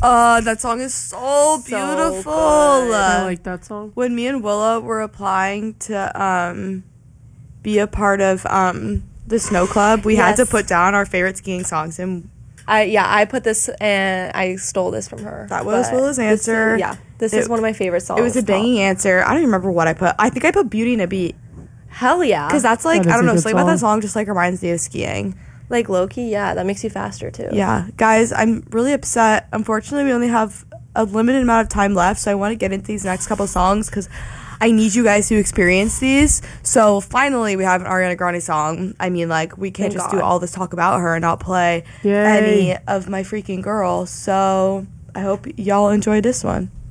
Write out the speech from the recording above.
That song is so beautiful. I like that song. When me and Willa were applying to be a part of the Snow Club, we had to put down our favorite skiing songs, and I put this and I stole this from her. That was Willa's answer. This is one of my favorite songs. It was a banging answer. I don't even remember what I put. I think I put Beauty and a Beat. Hell yeah. Because that's like, I don't know, something about that song just like reminds me of skiing. Like Loki, yeah, that makes you faster too. Yeah. Guys, I'm really upset. Unfortunately, we only have a limited amount of time left, so I want to get into these next couple songs because I need you guys to experience these. So finally, we have an Ariana Grande song. I mean, like, we can't just do all this talk about her and not play any of My Freaking Girl. So I hope y'all enjoyed this one.